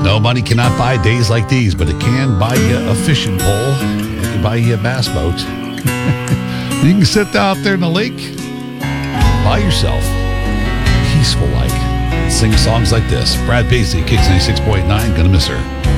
No money cannot buy days like these, but it can buy you a fishing pole. It can buy you a bass boat. You can sit out there in the lake by yourself, peaceful like, sing songs like this. Brad Paisley, Kicks 96.9, gonna miss her.